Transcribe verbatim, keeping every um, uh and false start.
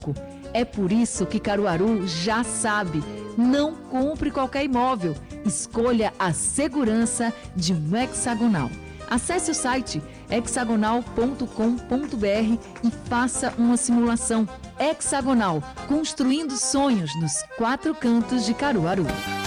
É por isso que Caruaru já sabe, não compre qualquer imóvel, escolha a segurança de um hexagonal. Acesse o site hexagonal ponto com ponto br e faça uma simulação. Hexagonal, construindo sonhos nos quatro cantos de Caruaru.